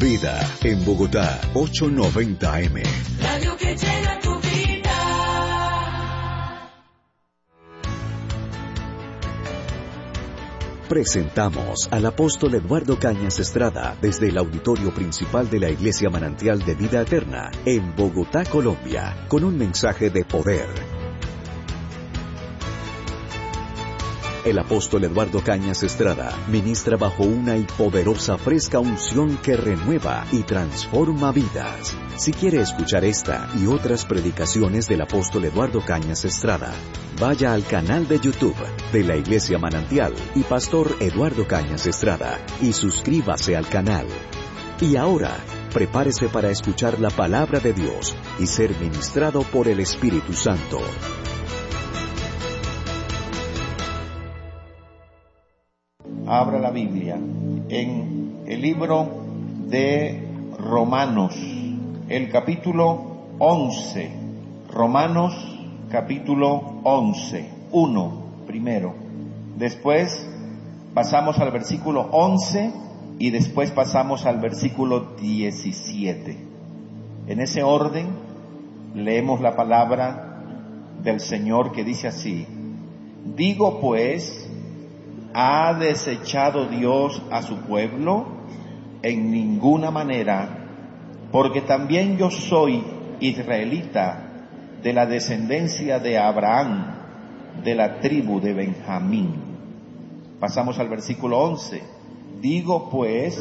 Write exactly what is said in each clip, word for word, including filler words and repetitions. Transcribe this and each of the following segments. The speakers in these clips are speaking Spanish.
Vida, en Bogotá, ochocientos noventa eme. Radio que llena tu vida. Presentamos al apóstol Eduardo Cañas Estrada desde el auditorio principal de la Iglesia Manantial de Vida Eterna, en Bogotá, Colombia, con un mensaje de poder. El apóstol Eduardo Cañas Estrada ministra bajo una y poderosa fresca unción que renueva y transforma vidas. Si quiere escuchar esta y otras predicaciones del apóstol Eduardo Cañas Estrada, vaya al canal de YouTube de la Iglesia Manantial y Pastor Eduardo Cañas Estrada y suscríbase al canal. Y ahora, prepárese para escuchar la palabra de Dios y ser ministrado por el Espíritu Santo. Abra la Biblia en el libro de Romanos, el capítulo once. Romanos, capítulo once. uno, primero. Después pasamos al versículo once y después pasamos al versículo diecisiete. En ese orden leemos la palabra del Señor que dice así: digo pues, ¿ha desechado Dios a su pueblo? En ninguna manera, porque también yo soy israelita, de la descendencia de Abraham, de la tribu de Benjamín. Pasamos al versículo once. Digo pues,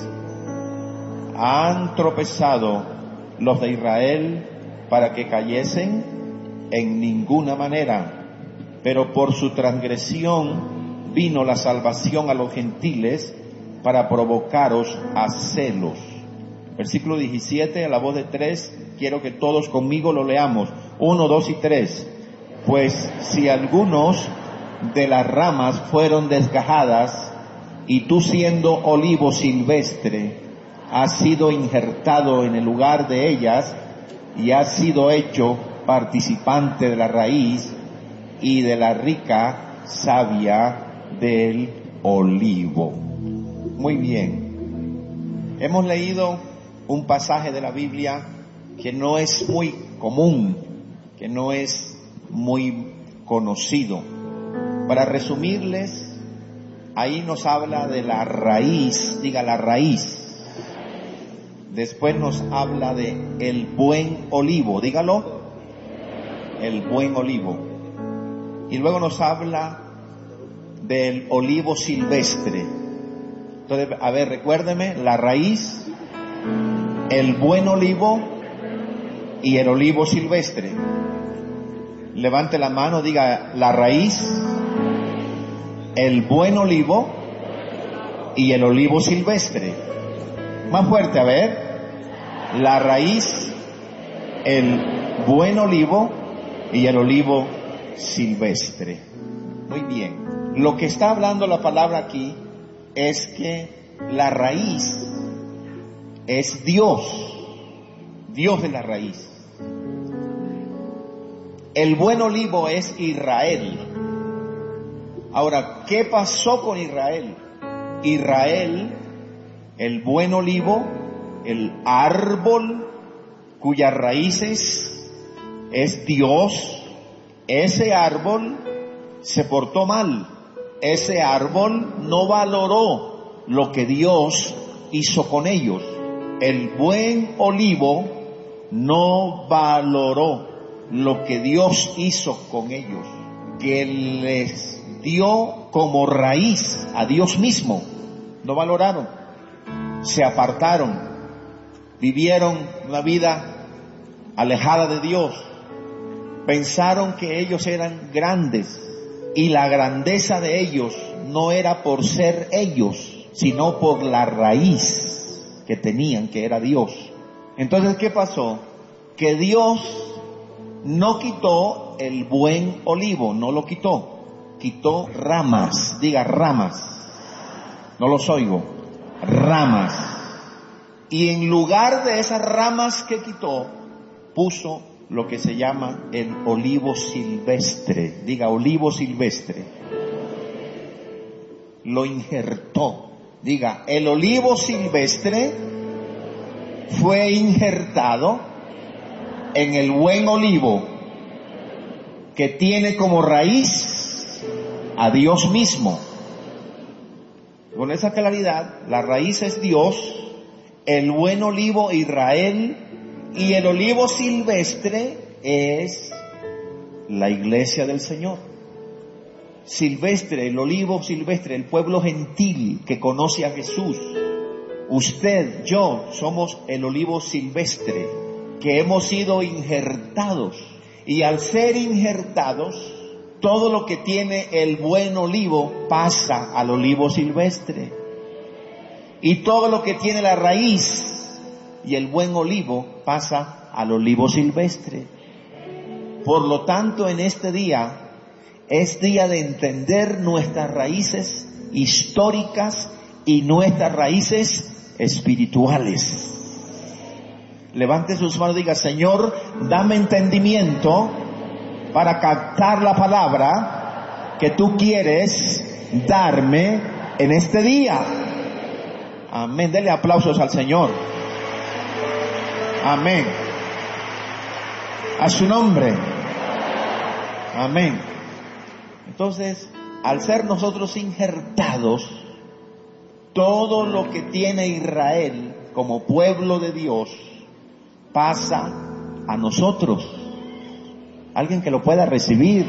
¿han tropezado los de Israel para que cayesen? En ninguna manera, pero por su transgresión vino la salvación a los gentiles para provocaros a celos. Versículo diecisiete, a la voz de tres, quiero que todos conmigo lo leamos. Uno, dos y tres. Pues si algunos de las ramas fueron desgajadas, y tú siendo olivo silvestre, has sido injertado en el lugar de ellas, y has sido hecho participante de la raíz y de la rica savia del olivo. Muy bien. Hemos leído un pasaje de la Biblia que no es muy común, que no es muy conocido. Para resumirles, ahí nos habla de la raíz, diga la raíz. Después nos habla de el buen olivo, dígalo, el buen olivo. Y luego nos habla del olivo silvestre. Entonces, a ver, recuérdeme, la raíz, el buen olivo y el olivo silvestre. Levante la mano, diga la raíz, el buen olivo y el olivo silvestre. Más fuerte, a ver. La raíz, el buen olivo y el olivo silvestre. Muy bien. Lo que está hablando la palabra aquí es que la raíz es Dios. Dios es la raíz. El buen olivo es Israel. Ahora, ¿qué pasó con Israel? Israel, el buen olivo, el árbol cuyas raíces es Dios, ese árbol se portó mal. Ese árbol no valoró lo que Dios hizo con ellos. El buen olivo no valoró lo que Dios hizo con ellos, que les dio como raíz a Dios mismo. No valoraron, se apartaron, vivieron una vida alejada de Dios, pensaron que ellos eran grandes. Y la grandeza de ellos no era por ser ellos, sino por la raíz que tenían, que era Dios. Entonces, ¿qué pasó? Que Dios no quitó el buen olivo, no lo quitó. Quitó ramas, diga ramas. No los oigo. Ramas. Y en lugar de esas ramas que quitó, puso lo que se llama el olivo silvestre. Diga olivo silvestre. Lo injertó. Diga, el olivo silvestre fue injertado en el buen olivo que tiene como raíz a Dios mismo. Con esa claridad, la raíz es Dios, el buen olivo Israel, y el olivo silvestre es la iglesia del Señor. Silvestre, el olivo silvestre, el pueblo gentil que conoce a Jesús. Usted, yo, somos el olivo silvestre que hemos sido injertados. Y al ser injertados, todo lo que tiene el buen olivo pasa al olivo silvestre. Y todo lo que tiene la raíz y el buen olivo pasa al olivo silvestre. Por lo tanto, en este día es día de entender nuestras raíces históricas y nuestras raíces espirituales. Levante sus manos y diga: Señor, dame entendimiento para captar la palabra que tú quieres darme en este día. Amén. Dele aplausos al Señor. Amén. A su nombre. Amén. Entonces, al ser nosotros injertados, todo lo que tiene Israel como pueblo de Dios pasa a nosotros. Alguien que lo pueda recibir.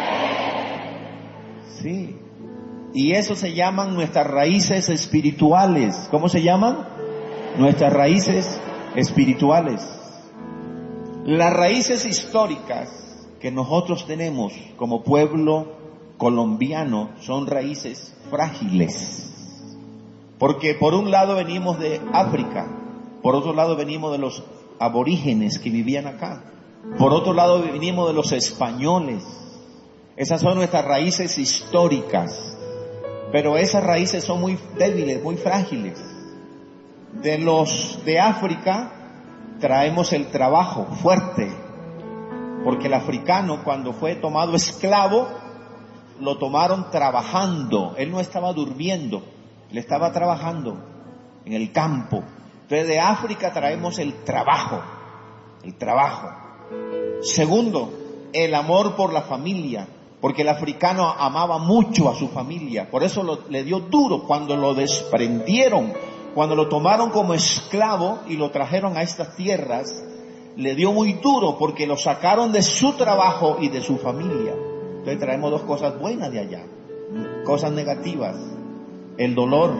Sí. Y eso se llaman nuestras raíces espirituales. ¿Cómo se llaman? Nuestras raíces espirituales. Las raíces históricas que nosotros tenemos como pueblo colombiano son raíces frágiles. Porque por un lado venimos de África, por otro lado venimos de los aborígenes que vivían acá, por otro lado venimos de los españoles. Esas son nuestras raíces históricas, pero esas raíces son muy débiles, muy frágiles. De los de África traemos el trabajo fuerte, porque el africano, cuando fue tomado esclavo, lo tomaron trabajando. Él no estaba durmiendo, le estaba trabajando en el campo. Entonces de África traemos el trabajo, el trabajo. Segundo, el amor por la familia, porque el africano amaba mucho a su familia, por eso lo, le dio duro cuando lo desprendieron, cuando lo tomaron como esclavo y lo trajeron a estas tierras, le dio muy duro porque lo sacaron de su trabajo y de su familia. Entonces traemos dos cosas buenas de allá, cosas negativas, el dolor,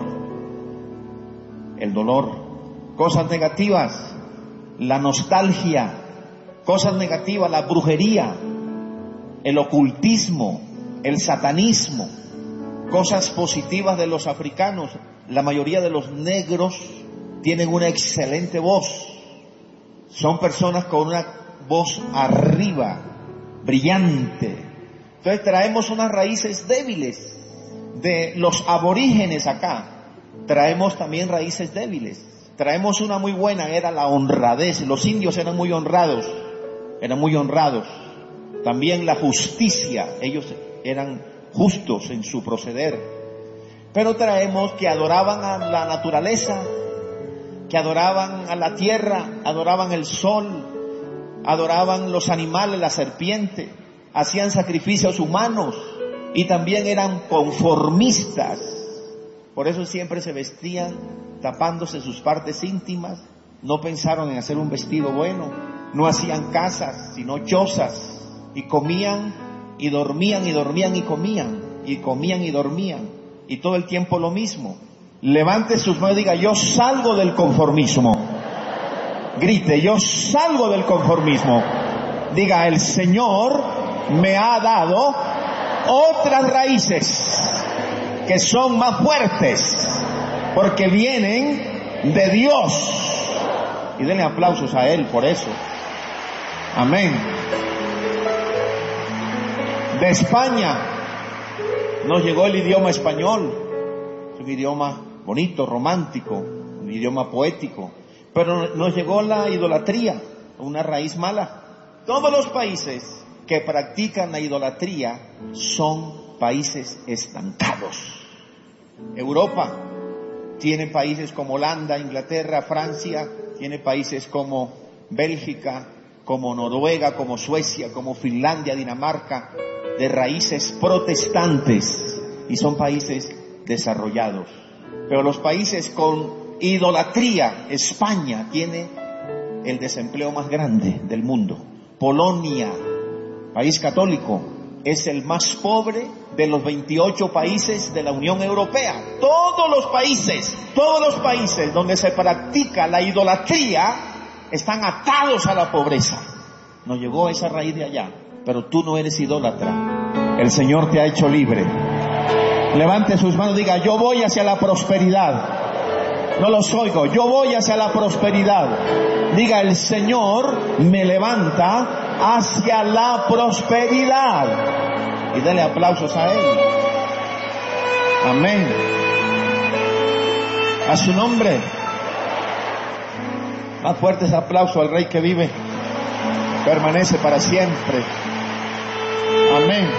el dolor. Cosas negativas, la nostalgia. Cosas negativas, la brujería, el ocultismo, el satanismo. Cosas positivas de los africanos. La mayoría de los negros tienen una excelente voz. Son personas con una voz arriba, brillante. Entonces traemos unas raíces débiles de los aborígenes acá. Traemos también raíces débiles. Traemos una muy buena, era la honradez. Los indios eran muy honrados, eran muy honrados. También la justicia, ellos eran justos en su proceder. Pero traemos que adoraban a la naturaleza, que adoraban a la tierra, adoraban el sol, adoraban los animales, la serpiente, hacían sacrificios humanos y también eran conformistas. Por eso siempre se vestían tapándose sus partes íntimas, no pensaron en hacer un vestido bueno, no hacían casas, sino chozas, y comían y dormían y dormían y comían, y comían y dormían, y todo el tiempo lo mismo. Levante sus manos y diga: yo salgo del conformismo. Grite: yo salgo del conformismo. Diga: el Señor me ha dado otras raíces que son más fuertes, porque vienen de Dios. Y denle aplausos a Él por eso. Amén. De España nos llegó el idioma español. Es un idioma bonito, romántico, un idioma poético. Pero nos llegó la idolatría, una raíz mala. Todos los países que practican la idolatría son países estancados. Europa tiene países como Holanda, Inglaterra, Francia, tiene países como Bélgica, como Noruega, como Suecia, como Finlandia, Dinamarca, de raíces protestantes, y son países desarrollados. Pero los países con idolatría, España tiene el desempleo más grande del mundo. Polonia, país católico, es el más pobre de los veintiocho países de la Unión Europea. Todos los países, todos los países donde se practica la idolatría están atados a la pobreza. Nos llegó esa raíz de allá, pero tú no eres idólatra. El Señor te ha hecho libre. Levante sus manos y diga: yo voy hacia la prosperidad. No los oigo. Yo voy hacia la prosperidad. Diga: el Señor me levanta hacia la prosperidad. Y dele aplausos a Él. Amén. A su nombre. Más fuerte ese aplauso al Rey que vive. Permanece para siempre. Amén.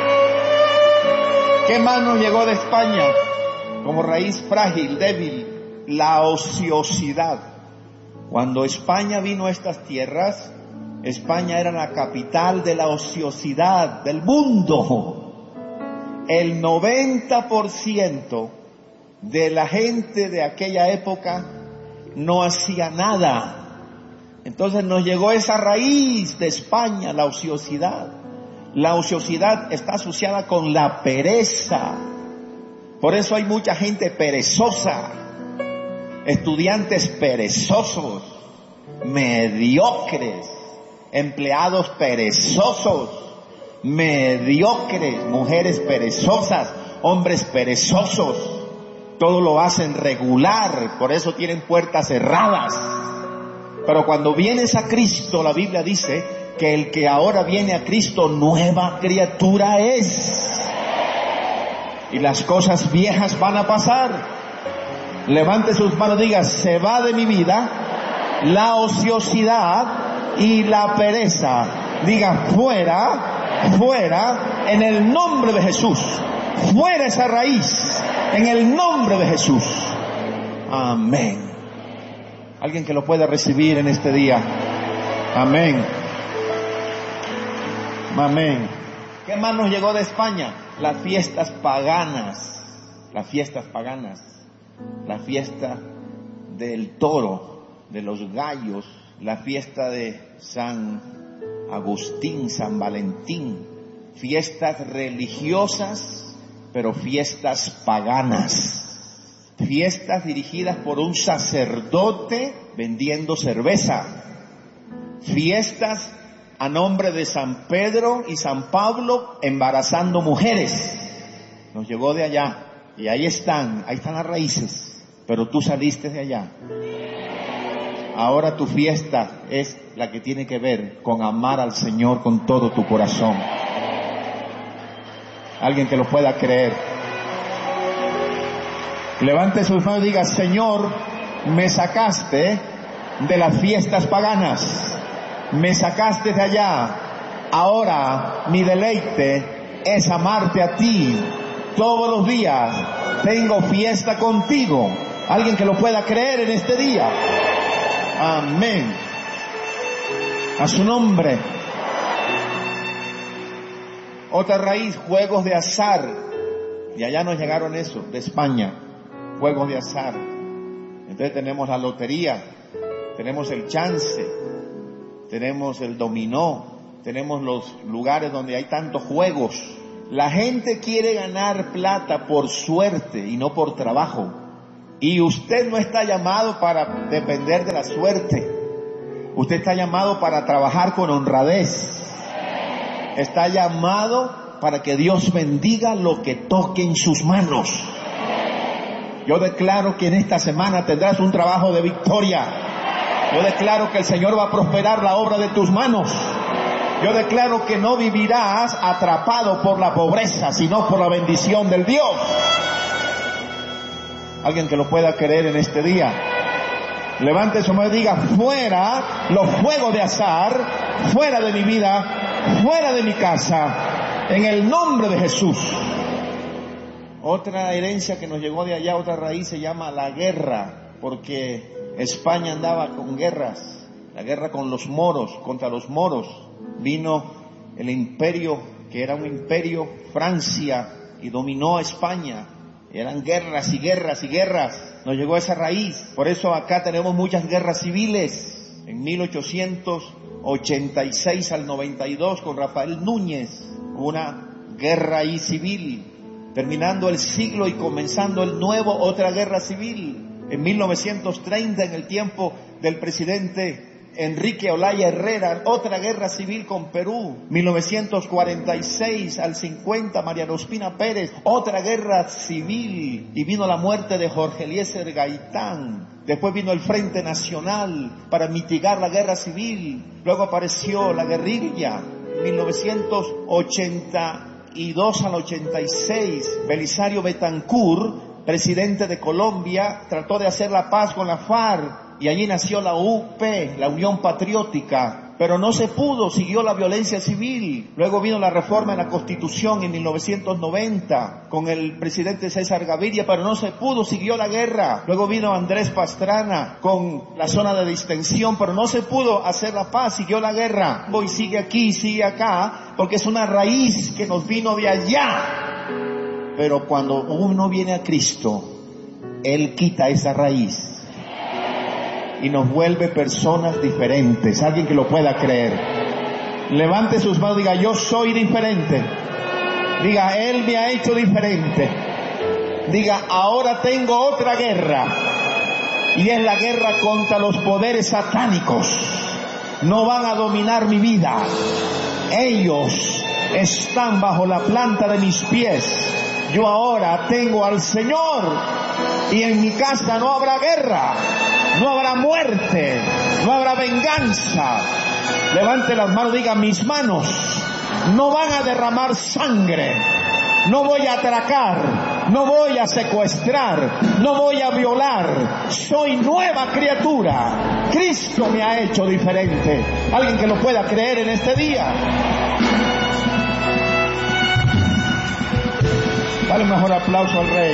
¿Qué más nos llegó de España? Como raíz frágil, débil, la ociosidad. Cuando España vino a estas tierras, España era la capital de la ociosidad del mundo. El noventa por ciento de la gente de aquella época no hacía nada. Entonces nos llegó esa raíz de España, la ociosidad. La ociosidad está asociada con la pereza. Por eso hay mucha gente perezosa, estudiantes perezosos, mediocres, empleados perezosos, mediocres, mujeres perezosas, hombres perezosos. Todo lo hacen regular, por eso tienen puertas cerradas. Pero cuando vienes a Cristo, la Biblia dice que el que ahora viene a Cristo, nueva criatura es. Y las cosas viejas van a pasar. Levante sus manos y diga: se va de mi vida la ociosidad y la pereza. Diga: fuera, fuera, en el nombre de Jesús. Fuera esa raíz, en el nombre de Jesús. Amén. Alguien que lo pueda recibir en este día. Amén. Amén. ¿Qué más nos llegó de España? Las fiestas paganas. Las fiestas paganas. La fiesta del toro, de los gallos. La fiesta de San Agustín, San Valentín. Fiestas religiosas, pero fiestas paganas. Fiestas dirigidas por un sacerdote vendiendo cerveza. Fiestas a nombre de San Pedro y San Pablo embarazando mujeres. Nos llegó de allá. Y ahí están, ahí están las raíces. Pero tú saliste de allá. Ahora tu fiesta es la que tiene que ver con amar al Señor con todo tu corazón. Alguien que lo pueda creer. Levante sus manos y diga: Señor, me sacaste de las fiestas paganas, me sacaste de allá. Ahora mi deleite es amarte a ti. Todos los días tengo fiesta contigo. Alguien que lo pueda creer en este día. Amén. A su nombre. Otra raíz, juegos de azar. Y allá nos llegaron eso, de España. Juegos de azar. Entonces tenemos la lotería, tenemos el chance, tenemos el dominó, tenemos los lugares donde hay tantos juegos. La gente quiere ganar plata por suerte y no por trabajo. Y usted no está llamado para depender de la suerte. Usted está llamado para trabajar con honradez. Está llamado para que Dios bendiga lo que toque en sus manos. Yo declaro que en esta semana tendrás un trabajo de victoria. Yo declaro que el Señor va a prosperar la obra de tus manos. Yo declaro que no vivirás atrapado por la pobreza, sino por la bendición del Dios. Alguien que lo pueda creer en este día. Levante su mano y diga: fuera los juegos de azar, fuera de mi vida, fuera de mi casa, en el nombre de Jesús. Otra herencia que nos llegó de allá, otra raíz, se llama la guerra, porque España andaba con guerras, la guerra con los moros, contra los moros. Vino el imperio, que era un imperio, Francia, y dominó a España. Eran guerras y guerras y guerras. Nos llegó esa raíz. Por eso acá tenemos muchas guerras civiles. En mil ochocientos ochenta y seis al noventa y dos, con Rafael Núñez, una guerra ahí civil. Terminando el siglo y comenzando el nuevo, otra guerra civil. En mil novecientos treinta, en el tiempo del presidente Enrique Olaya Herrera, otra guerra civil con Perú. mil novecientos cuarenta y seis al cincuenta, Mariano Ospina Pérez, otra guerra civil. Y vino la muerte de Jorge Eliezer Gaitán. Después vino el Frente Nacional para mitigar la guerra civil. Luego apareció la guerrilla. mil novecientos ochenta y dos al ochenta y seis, Belisario Betancur, presidente de Colombia, trató de hacer la paz con la FARC. Y allí nació la U P, la Unión Patriótica, pero no se pudo, siguió la violencia civil. Luego vino la reforma en la Constitución en mil novecientos noventa, con el presidente César Gaviria, pero no se pudo, siguió la guerra. Luego vino Andrés Pastrana con la zona de distensión, pero no se pudo hacer la paz, siguió la guerra. Hoy sigue aquí, sigue acá, porque es una raíz que nos vino de allá. Pero cuando uno viene a Cristo, Él quita esa raíz y nos vuelve personas diferentes. Alguien que lo pueda creer. Levante sus manos y diga: yo soy diferente. Diga: Él me ha hecho diferente. Diga: ahora tengo otra guerra, y es la guerra contra los poderes satánicos. No van a dominar mi vida. Ellos están bajo la planta de mis pies. Yo ahora tengo al Señor, y en mi casa no habrá guerra, no habrá muerte, no habrá venganza. Levante las manos, diga: mis manos no van a derramar sangre, no voy a atracar, no voy a secuestrar, no voy a violar. Soy nueva criatura. Cristo me ha hecho diferente. Alguien que lo pueda creer en este día. Dale un mejor aplauso al Rey.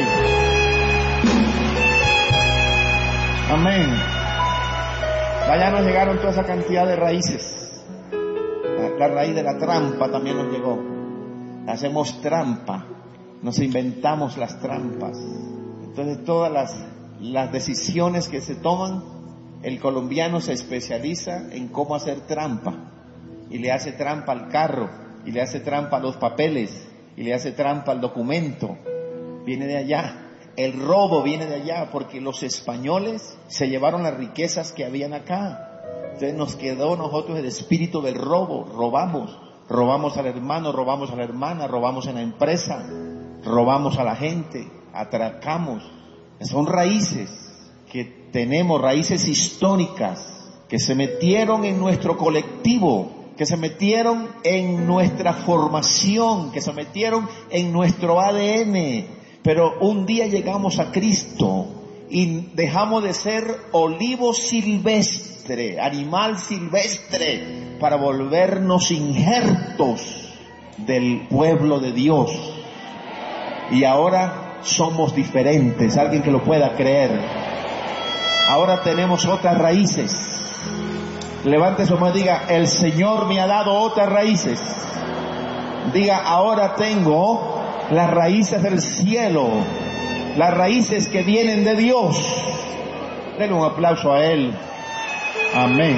Amén. Allá nos llegaron toda esa cantidad de raíces. La, la raíz de la trampa también nos llegó. Hacemos trampa. Nos inventamos las trampas. Entonces todas las, las decisiones que se toman, el colombiano se especializa en cómo hacer trampa. Y le hace trampa al carro, y le hace trampa a los papeles, y le hace trampa al documento. Viene de allá. El robo viene de allá, porque los españoles se llevaron las riquezas que habían acá. Entonces nos quedó nosotros el espíritu del robo. Robamos, robamos al hermano, robamos a la hermana, robamos en la empresa, robamos a la gente, atracamos. Son raíces que tenemos, raíces históricas que se metieron en nuestro colectivo, que se metieron en nuestra formación, que se metieron en nuestro A D N. Pero un día llegamos a Cristo y dejamos de ser olivo silvestre, animal silvestre, para volvernos injertos del pueblo de Dios. Y ahora somos diferentes. Alguien que lo pueda creer. Ahora tenemos otras raíces. Levante su mano y diga: el Señor me ha dado otras raíces. Diga: ahora tengo las raíces del cielo, las raíces que vienen de Dios. Denle un aplauso a Él. Amén.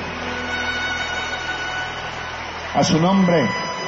A su nombre.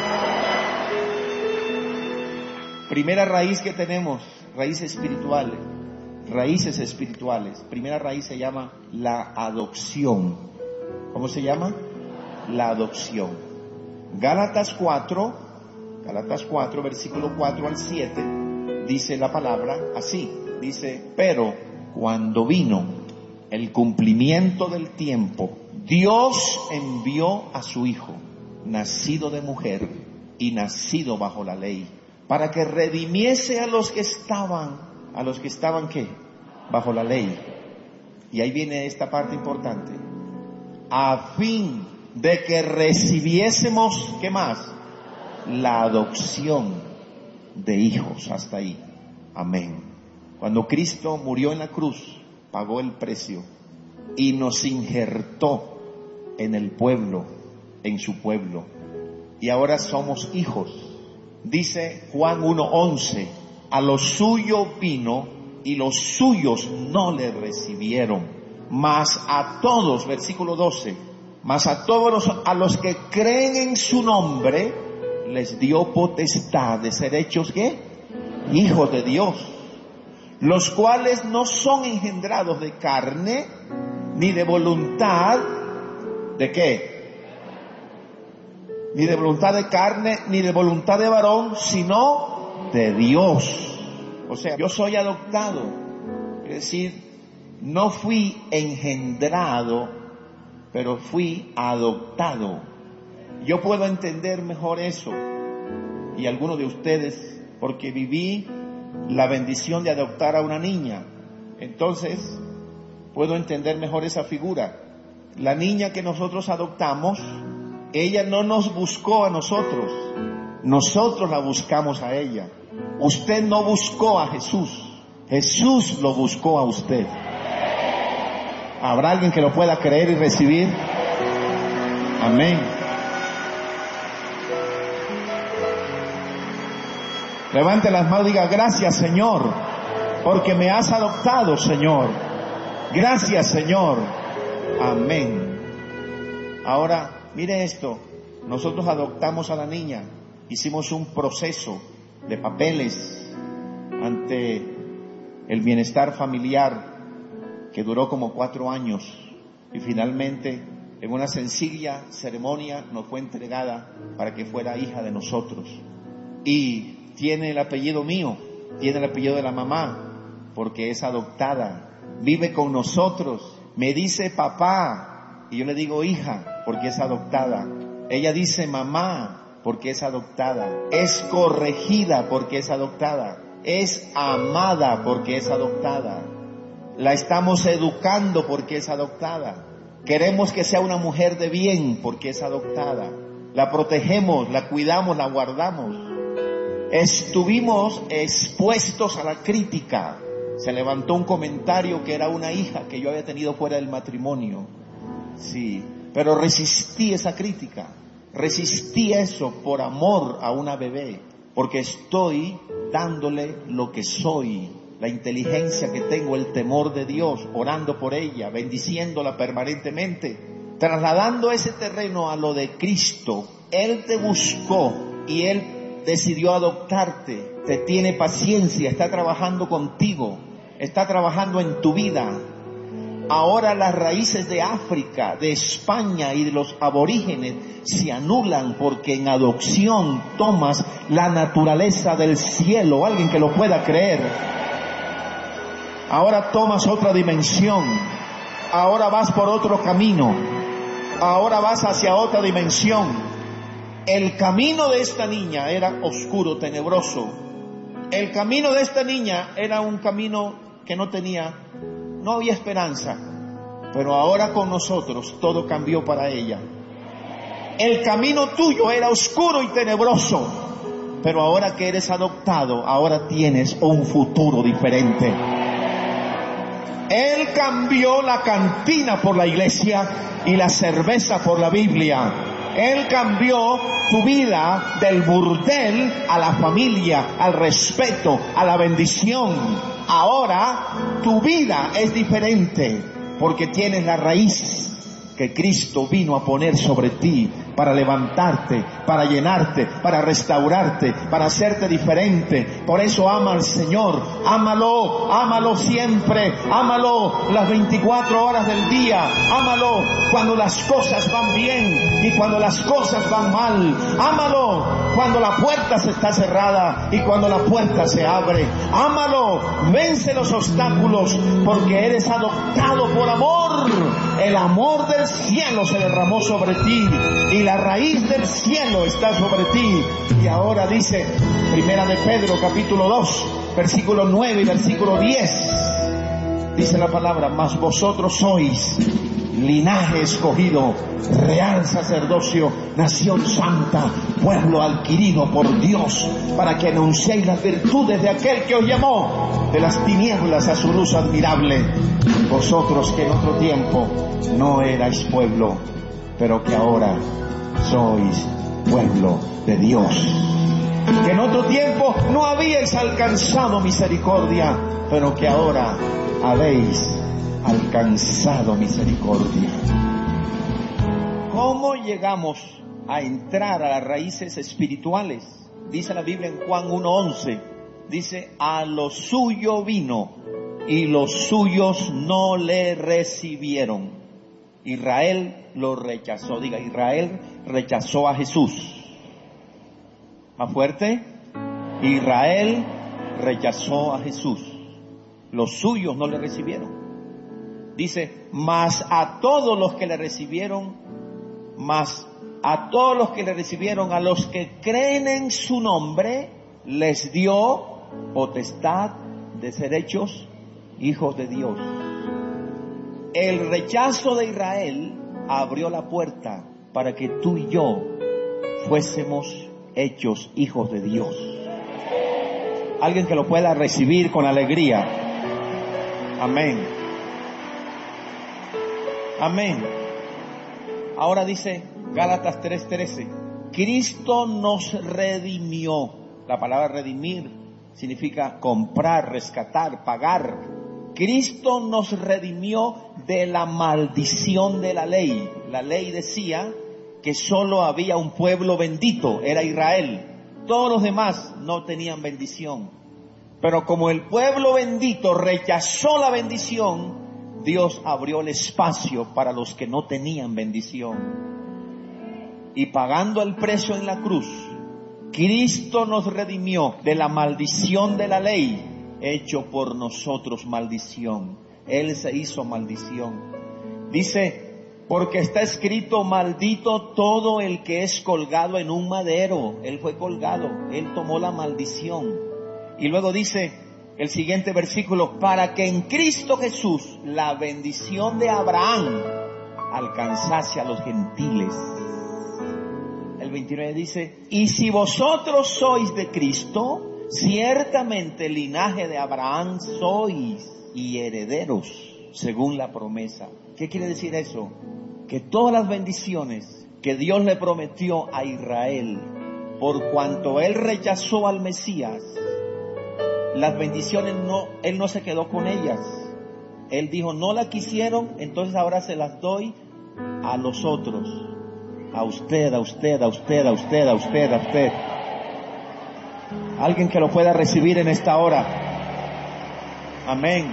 Primera raíz que tenemos, raíz espiritual, raíces espirituales. Primera raíz se llama la adopción. ¿Cómo se llama? La adopción. Gálatas cuatro, Gálatas cuatro, versículo cuatro al siete, dice la palabra así, dice: pero cuando vino el cumplimiento del tiempo, Dios envió a su Hijo, nacido de mujer y nacido bajo la ley, para que redimiese a los que estaban, a los que estaban ¿qué? Bajo la ley. Y ahí viene esta parte importante: a fin de que recibiésemos, ¿qué más? La adopción de hijos. Hasta ahí. Amén. Cuando Cristo murió en la cruz, pagó el precio y nos injertó en el pueblo, en su pueblo. Y ahora somos hijos. Dice Juan uno once, a lo suyo vino y los suyos no le recibieron. Mas a todos, versículo doce, mas a todos los, a los que creen en su nombre, les dio potestad de ser hechos, ¿qué? Hijos de Dios, los cuales no son engendrados de carne, ni de voluntad, ¿de qué? Ni de voluntad de carne, ni de voluntad de varón, sino de Dios. O sea, yo soy adoptado. Es decir, no fui engendrado, pero fui adoptado. Yo puedo entender mejor eso. Y algunos de ustedes, porque viví la bendición de adoptar a una niña. Entonces, puedo entender mejor esa figura. La niña que nosotros adoptamos, ella no nos buscó a nosotros, nosotros la buscamos a ella. Usted no buscó a Jesús, Jesús lo buscó a usted. ¿Habrá alguien que lo pueda creer y recibir? Amén. Levante las manos y diga, gracias Señor, porque me has adoptado, Señor. Gracias Señor. Amén. Ahora, mire esto, nosotros adoptamos a la niña, hicimos un proceso de papeles ante el bienestar familiar que duró como cuatro años y finalmente en una sencilla ceremonia nos fue entregada para que fuera hija de nosotros. Y tiene el apellido mío, tiene el apellido de la mamá, porque es adoptada, vive con nosotros, me dice papá y yo le digo hija, porque es adoptada. Ella dice mamá, porque es adoptada. Es corregida, porque es adoptada. Es amada, porque es adoptada. La estamos educando, porque es adoptada. Queremos que sea una mujer de bien, porque es adoptada. La protegemos, la cuidamos, la guardamos. Estuvimos expuestos a la crítica. Se levantó un comentario que era una hija que yo había tenido fuera del matrimonio. Sí, pero resistí esa crítica, resistí eso por amor a una bebé, porque estoy dándole lo que soy, la inteligencia que tengo, el temor de Dios, orando por ella, bendiciéndola permanentemente, trasladando ese terreno a lo de Cristo. Él te buscó y Él decidió adoptarte, te tiene paciencia, está trabajando contigo, está trabajando en tu vida. Ahora las raíces de África, de España y de los aborígenes se anulan porque en adopción tomas la naturaleza del cielo. Alguien que lo pueda creer. Ahora tomas otra dimensión. Ahora vas por otro camino. Ahora vas hacia otra dimensión. El camino de esta niña era oscuro, tenebroso. El camino de esta niña era un camino que no tenía No había esperanza, pero ahora con nosotros todo cambió para ella. El camino tuyo era oscuro y tenebroso, pero ahora que eres adoptado, ahora tienes un futuro diferente. Él cambió la cantina por la iglesia y la cerveza por la Biblia. Él cambió tu vida del burdel a la familia, al respeto, a la bendición. Ahora tu vida es diferente porque tienes la raíz que Cristo vino a poner sobre ti para levantarte, para llenarte, para restaurarte, para hacerte diferente. Por eso ama al Señor, ámalo, ámalo siempre, ámalo las veinticuatro horas del día, ámalo cuando las cosas van bien y cuando las cosas van mal, ámalo cuando la puerta se está cerrada y cuando la puerta se abre, ámalo, vence los obstáculos porque eres adoptado por amor. El amor del cielo se derramó sobre ti y la raíz del cielo está sobre ti. Y ahora dice Primera de Pedro capítulo dos versículo nueve y versículo diez, dice la palabra: mas vosotros sois linaje escogido, real sacerdocio, nación santa, pueblo adquirido por Dios, para que anunciéis las virtudes de aquel que os llamó de las tinieblas a su luz admirable. Vosotros que en otro tiempo no erais pueblo, pero que ahora sois pueblo de Dios. Que en otro tiempo no habíais alcanzado misericordia, pero que ahora habéis alcanzado misericordia. ¿Cómo llegamos a entrar a las raíces espirituales? Dice la Biblia en Juan uno once, dice, a lo suyo vino y los suyos no le recibieron. Israel lo rechazó. Diga, Israel rechazó a Jesús. Más fuerte. Israel rechazó a Jesús. Los suyos no le recibieron. Dice, mas a todos los que le recibieron, mas a todos los que le recibieron, a los que creen en su nombre, les dio potestad de ser hechos hijos de Dios. El rechazo de Israel abrió la puerta para que tú y yo fuésemos hechos hijos de Dios. Alguien que lo pueda recibir con alegría. Amén. Amén. Ahora dice Gálatas tres trece, Cristo nos redimió. La palabra redimir significa comprar, rescatar, pagar. Cristo nos redimió de la maldición de la ley. La ley decía que solo había un pueblo bendito, era Israel. Todos los demás no tenían bendición. Pero como el pueblo bendito rechazó la bendición, Dios abrió el espacio para los que no tenían bendición. Y pagando el precio en la cruz, Cristo nos redimió de la maldición de la ley, hecho por nosotros maldición. Él se hizo maldición. Dice, porque está escrito, maldito todo el que es colgado en un madero. Él fue colgado, Él tomó la maldición. Y luego dice el siguiente versículo, para que en Cristo Jesús la bendición de Abraham alcanzase a los gentiles. El veintinueve dice, y si vosotros sois de Cristo, ciertamente el linaje de Abraham sois y herederos según la promesa. ¿Qué quiere decir eso? Que todas las bendiciones que Dios le prometió a Israel, por cuanto él rechazó al Mesías, las bendiciones no, él no se quedó con ellas. Él dijo, no la quisieron, entonces ahora se las doy a los otros. A usted, a usted, a usted, a usted, a usted, a usted. Alguien que lo pueda recibir en esta hora. Amén.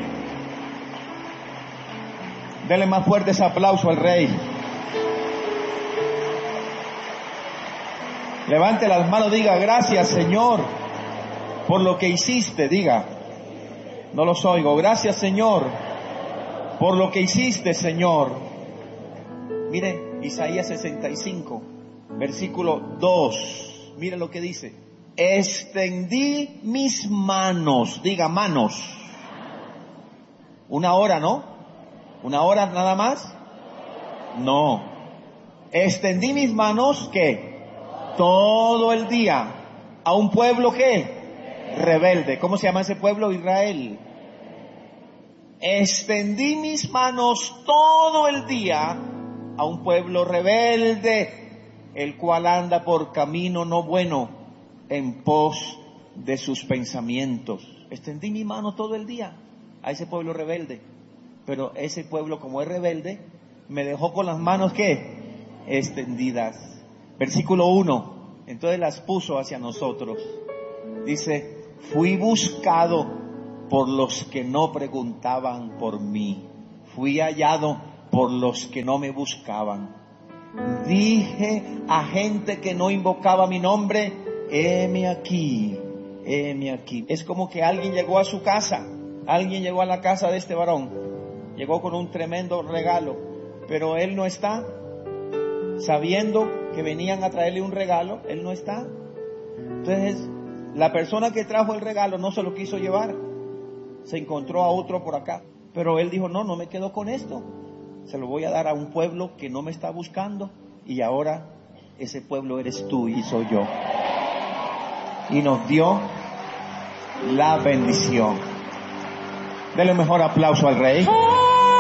Dele más fuerte ese aplauso al Rey. Levante las manos, diga, gracias Señor por lo que hiciste, diga. No los oigo. Gracias Señor por lo que hiciste, Señor. Mire, Isaías sesenta y cinco, versículo dos. Mire lo que dice. Extendí mis manos, diga manos. Una hora, ¿no? ¿Una hora nada más? No. Extendí mis manos, ¿qué? Todo el día. A un pueblo, ¿qué? Rebelde. ¿Cómo se llama ese pueblo? Israel. Extendí mis manos todo el día a un pueblo rebelde, el cual anda por camino no bueno, en pos de sus pensamientos. Extendí mi mano todo el día a ese pueblo rebelde, pero ese pueblo, como es rebelde, me dejó con las manos, ¿qué? Extendidas. Versículo uno, entonces las puso hacia nosotros. Dice, fui buscado por los que no preguntaban por mí. Fui hallado por los que no me buscaban. Dije a gente que no invocaba mi nombre, heme aquí, heme aquí. Es como que alguien llegó a su casa, alguien llegó a la casa de este varón, llegó con un tremendo regalo, pero él no está, sabiendo que venían a traerle un regalo, él no está. Entonces, la persona que trajo el regalo no se lo quiso llevar, se encontró a otro por acá, pero él dijo, no, no me quedo con esto, se lo voy a dar a un pueblo que no me está buscando, y ahora ese pueblo eres tú y soy yo. Y nos dio la bendición. Dele un mejor aplauso al Rey.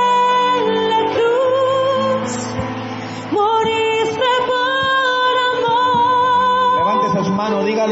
hermano, dígalo.